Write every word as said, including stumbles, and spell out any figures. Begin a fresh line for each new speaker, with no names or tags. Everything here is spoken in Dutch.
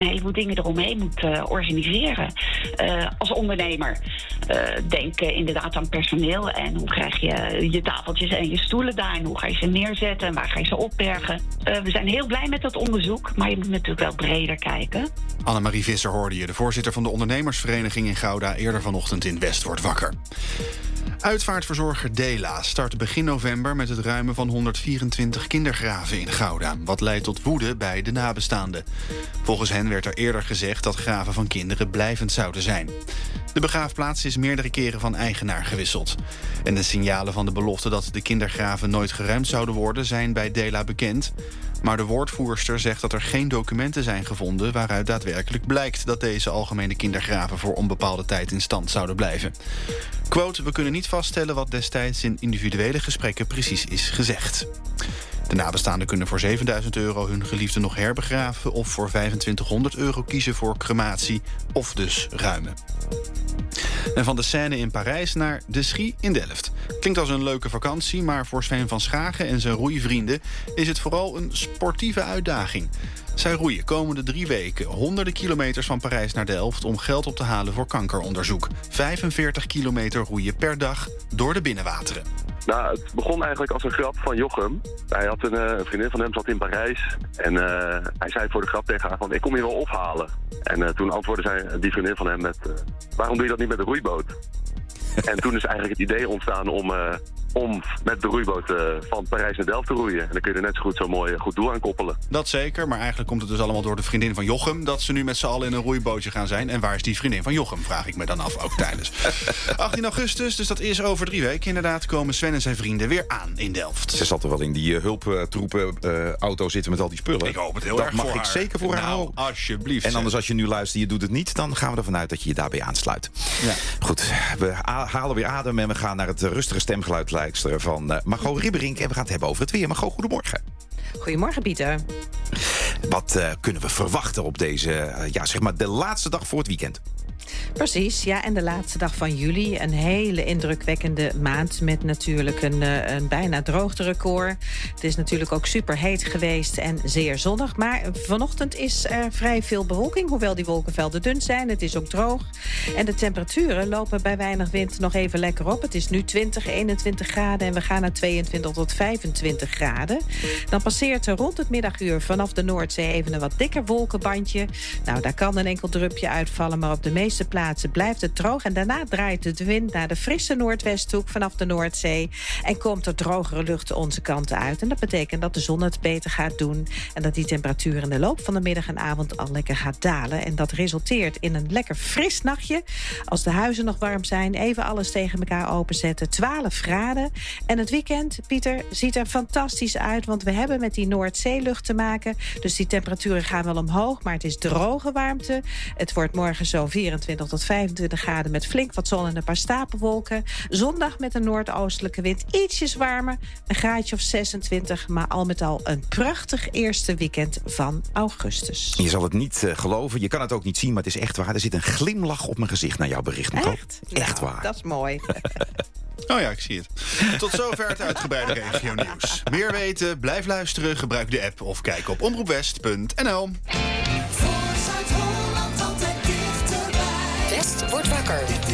een heleboel dingen eromheen moet uh, organiseren. Uh, als ondernemer. Uh, denk uh, inderdaad aan personeel en hoe krijg je je tafeltjes en je stoelen daar en hoe ga je ze neerzetten en waar ga je ze opbergen. Uh, we zijn heel blij met dat onderzoek, maar je moet natuurlijk wel breder kijken.
Annemarie Visser hoorde je, de voorzitter van de ondernemersvereniging in Gouda, eerder vanochtend in West wordt wakker. Uitvaartverzorger Dela start begin november met het ruimen van honderdvierentwintig kindergraven in Gouda, wat leidt tot woede bij de nabestaanden. Volgens hen werd er eerder gezegd dat graven van kinderen blijvend zouden zijn. De begraafplaats is meerdere keren van eigenaar gewisseld. En de signalen van de belofte dat de kindergraven nooit geruimd zouden worden zijn bij Dela bekend. Maar de woordvoerster zegt dat er geen documenten zijn gevonden waaruit daadwerkelijk blijkt dat deze algemene kindergraven voor onbepaalde tijd in stand zouden blijven. Quote, we kunnen niet vaststellen wat destijds in individuele gesprekken precies is gezegd. De nabestaanden kunnen voor zevenduizend euro hun geliefde nog herbegraven of voor vijfentwintighonderd euro kiezen voor crematie of dus ruimen. En van de Seine in Parijs naar de Schie in Delft. Klinkt als een leuke vakantie, maar voor Sven van Schagen en zijn roeivrienden is het vooral een sportieve uitdaging. Zij roeien komende drie weken honderden kilometers van Parijs naar Delft om geld op te halen voor kankeronderzoek. vijfenveertig kilometer roeien per dag door de binnenwateren.
Nou, het begon eigenlijk als een grap van Jochem. Hij had een, uh, een vriendin van hem, zat in Parijs. En uh, hij zei voor de grap tegen haar van, ik kom je wel ophalen. En uh, toen antwoordde zij, die vriendin van hem met, uh, waarom doe je dat niet met de roeiboot? En toen is eigenlijk het idee ontstaan om, uh, om met de roeiboot uh, van Parijs naar Delft te roeien. En dan kun je er net zo goed zo'n mooi goed doel aan koppelen.
Dat zeker, maar eigenlijk komt het dus allemaal door de vriendin van Jochem dat ze nu met z'n allen in een roeibootje gaan zijn. En waar is die vriendin van Jochem, vraag ik me dan af, ook tijdens. achttien augustus, dus dat is over drie weken inderdaad, komen Sven en zijn vrienden weer aan in Delft.
Ze zat er wel in die uh, hulptroepen uh, auto zitten met al die spullen.
Ik hoop het heel
dat
erg
mag
voor
ik
haar.
zeker voor haar
nou,
houden.
Alsjeblieft.
En anders als je nu luistert, je doet het niet, dan gaan we ervan uit dat je je daarbij aansluit.
Ja.
Goed, we halen weer adem en we gaan naar het rustige stemgeluid luisteren van uh, Margot Ribberink. En we gaan het hebben over het weer. Margot, goedemorgen.
Goedemorgen, Pieter.
Wat uh, kunnen we verwachten op deze, uh, ja, zeg maar de laatste dag voor het weekend?
Precies, ja, en de laatste dag van juli. Een hele indrukwekkende maand met natuurlijk een, een bijna droogterecord. Het is natuurlijk ook super heet geweest en zeer zonnig. Maar vanochtend is er vrij veel bewolking, hoewel die wolkenvelden dun zijn. Het is ook droog. En de temperaturen lopen bij weinig wind nog even lekker op. Het is nu twintig, eenentwintig graden en we gaan naar tweeëntwintig tot vijfentwintig graden. Dan passeert er rond het middaguur vanaf de Noordzee even een wat dikker wolkenbandje. Nou, daar kan een enkel drupje uitvallen, maar op de meeste plaatsen blijft het droog. En daarna draait de wind naar de frisse noordwesthoek vanaf de Noordzee. En komt er drogere lucht onze kant uit. En dat betekent dat de zon het beter gaat doen. En dat die temperatuur in de loop van de middag en avond al lekker gaat dalen. En dat resulteert in een lekker fris nachtje. Als de huizen nog warm zijn, even alles tegen elkaar openzetten. twaalf graden. En het weekend, Pieter, ziet er fantastisch uit. Want we hebben met die Noordzeelucht te maken. Dus die temperaturen gaan wel omhoog. Maar het is droge warmte. Het wordt morgen zo vierentwintig tot vijfentwintig graden met flink wat zon en een paar stapelwolken. Zondag met een noordoostelijke wind ietsjes warmer. Een graadje of zesentwintig. Maar al met al een prachtig eerste weekend van augustus.
Je zal het niet uh, geloven. Je kan het ook niet zien, maar het is echt waar. Er zit een glimlach op mijn gezicht naar jouw bericht.
Echt?
Echt
nou,
waar.
Dat is mooi.
Oh ja, ik zie het. Tot zover het uitgebreide regio-nieuws. Meer weten? Blijf luisteren, gebruik de app of kijk op omroepwest punt n l.
West wordt wakker.